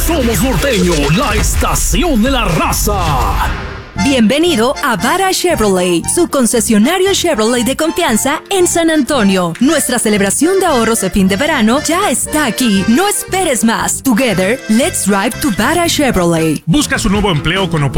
Somos Norteño, la estación de la raza. Bienvenido a Vara Chevrolet, su concesionario Chevrolet de confianza en San Antonio. Nuestra celebración de ahorros de fin de verano ya está aquí. No esperes más. Together, let's drive to Vara Chevrolet. ¿Buscas un nuevo empleo con oportunidades